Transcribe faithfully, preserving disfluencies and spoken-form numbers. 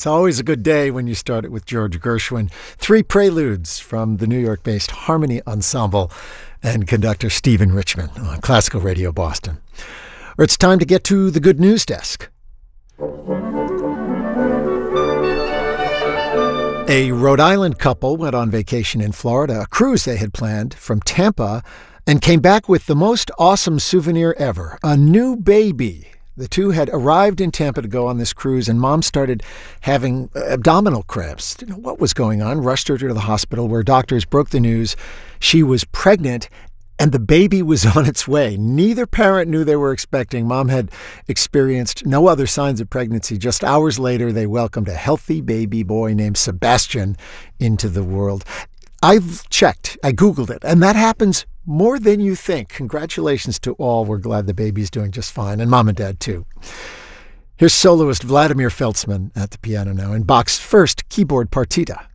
It's always a good day when you start it with George Gershwin. Three preludes from the New York-based Harmony Ensemble and conductor Stephen Richman on Classical Radio Boston. Or it's time to get to the good news desk. A Rhode Island couple went on vacation in Florida, a cruise they had planned from Tampa, and came back with the most awesome souvenir ever, a new baby. The two had arrived in Tampa to go on this cruise, and Mom started having abdominal cramps. Didn't know what was going on, rushed her to the hospital where doctors broke the news she was pregnant and the baby was on its way. Neither parent knew they were expecting. Mom had experienced no other signs of pregnancy. Just hours later, they welcomed a healthy baby boy named Sebastian into the world. I've checked. I Googled it. And that happens more than you think. Congratulations to all. We're glad the baby's doing just fine. And Mom and Dad, too. Here's soloist Vladimir Feltzman at the piano now in Bach's first keyboard partita.